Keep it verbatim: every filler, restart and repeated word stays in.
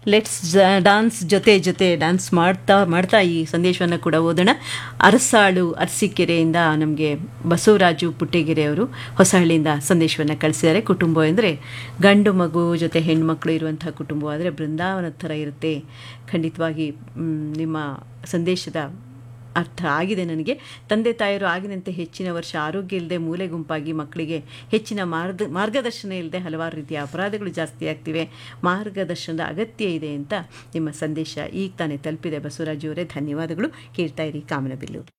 Let's dance ಜೊತೆ ಜೊತೆ dance ಮಾಡ್ತಾ ಮಾಡ್ತಾ ಈ ಸಂದೇಶವನ್ನು ಕೂಡ ಓದೋಣ. ಅರಸಾಳು ಅರಸೀಕೆರೆಯಿಂದ ನಮಗೆ ಬಸವರಾಜು ಪುಟ್ಟೆಗೆರೆ ಅವರು ಹೊಸಹಳ್ಳಿಯಿಂದ ಸಂದೇಶವನ್ನು ಕಳಿಸಿದ್ದಾರೆ. ಕುಟುಂಬ ಅಂದರೆ ಗಂಡು ಮಗು ಜೊತೆ ಹೆಣ್ಮಕ್ಳು ಇರುವಂತಹ ಕುಟುಂಬವಾದರೆ ಬೃಂದಾವನದ ಥರ ಇರುತ್ತೆ. ಖಂಡಿತವಾಗಿ ನಿಮ್ಮ ಸಂದೇಶದ ಅರ್ಥ ಆಗಿದೆ ನನಗೆ. ತಂದೆ ತಾಯಿಯರು ಆಗಿನಂತೆ ಹೆಚ್ಚಿನ ವರ್ಷ ಆರೋಗ್ಯ ಇಲ್ಲದೆ ಮೂಲೆ ಗುಂಪಾಗಿ ಮಕ್ಕಳಿಗೆ ಹೆಚ್ಚಿನ ಮಾರ್ಗ ಮಾರ್ಗದರ್ಶನ ಇಲ್ಲದೆ ಹಲವಾರು ರೀತಿಯ ಅಪರಾಧಗಳು ಜಾಸ್ತಿ ಆಗ್ತಿವೆ. ಮಾರ್ಗದರ್ಶನದ ಅಗತ್ಯ ಇದೆ ಅಂತ ನಿಮ್ಮ ಸಂದೇಶ ಈಗ ತಾನೇ ತಲುಪಿದೆ ಬಸವರಾಜು ಅವರೇ, ಧನ್ಯವಾದಗಳು. ಕೇಳ್ತಾ ಇರಿ ಕಾಮನಬಿಲ್ಲು.